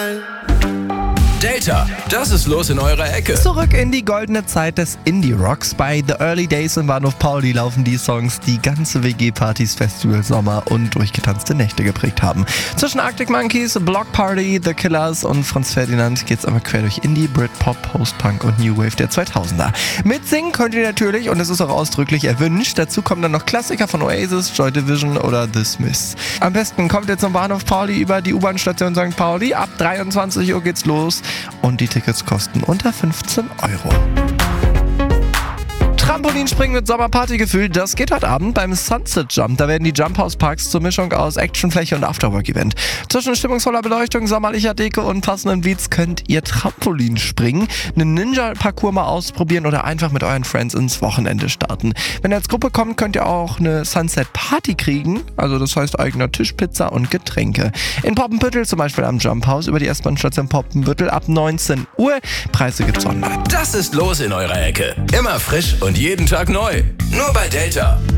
Delta, das ist los in eurer Ecke. Zurück in die goldene Zeit des Indie-Rocks. Bei The Early Days im Bahnhof Pauli laufen die Songs, die ganze WG-Partys, Festivals, Sommer und durchgetanzte Nächte geprägt haben. Zwischen Arctic Monkeys, Block Party, The Killers und Franz Ferdinand geht's einmal quer durch Indie, Britpop, Post-Punk und New Wave der 2000er. Mitsingen könnt ihr natürlich und es ist auch ausdrücklich erwünscht. Dazu kommen dann noch Klassiker von Oasis, Joy Division oder The Smiths. Am besten kommt ihr zum Bahnhof Pauli über die U-Bahn-Station St. Pauli. Ab 23 Uhr geht's los. Und die Tickets kosten unter 15 Euro. Trampolinspringen mit Sommerpartygefühl, das geht heute Abend beim Sunset Jump. Da werden die Jump House Parks zur Mischung aus Actionfläche und Afterwork-Event. Zwischen stimmungsvoller Beleuchtung, sommerlicher Deko und passenden Beats könnt ihr Trampolin springen, einen Ninja-Parcours mal ausprobieren oder einfach mit euren Friends ins Wochenende starten. Wenn ihr als Gruppe kommt, könnt ihr auch eine Sunset-Party kriegen, also das heißt eigener Tisch, Pizza und Getränke. In Poppenbüttel zum Beispiel am Jump House über die S-Bahn-Station Poppenbüttel ab 19 Uhr. Preise gibt's online. Das ist los in eurer Ecke. Immer frisch und jeden Tag neu. Nur bei Delta.